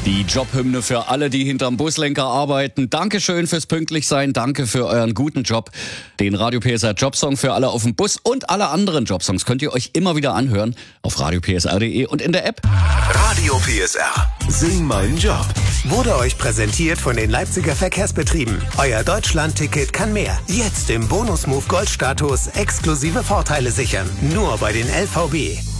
Die Jobhymne für alle, die hinterm Buslenker arbeiten. Dankeschön fürs Pünktlichsein, danke für euren guten Job. Den Radio PSR Jobsong für alle auf dem Bus und alle anderen Jobsongs könnt ihr euch immer wieder anhören auf radiopsr.de und in der App. Radio PSR. Sing meinen Job. Wurde euch präsentiert von den Leipziger Verkehrsbetrieben. Euer Deutschland-Ticket kann mehr. Jetzt im Bonus-Move Gold-Status exklusive Vorteile sichern. Nur bei den LVB.